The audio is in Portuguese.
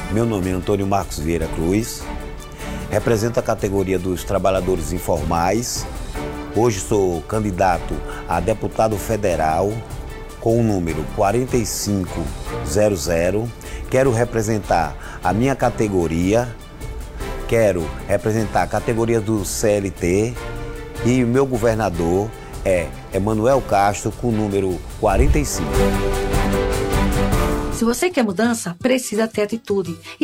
Meu nome é Antônio Marcos Vieira Cruz, represento a categoria dos trabalhadores informais. Hoje sou candidato a deputado federal com o número 4500. Quero representar a minha categoria, quero representar a categoria do CLT e o meu governador é Emanuel Castro com o número 45. Se você quer mudança, precisa ter atitude.